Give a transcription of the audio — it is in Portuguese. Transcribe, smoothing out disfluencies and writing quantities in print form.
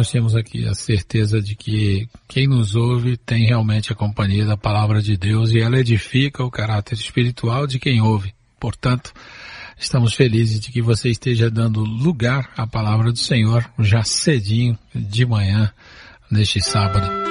nós temos aqui a certeza de que quem nos ouve tem realmente a companhia da palavra de Deus e ela edifica o caráter espiritual de quem ouve. Portanto, estamos felizes de que você esteja dando lugar à palavra do Senhor já cedinho de manhã neste sábado.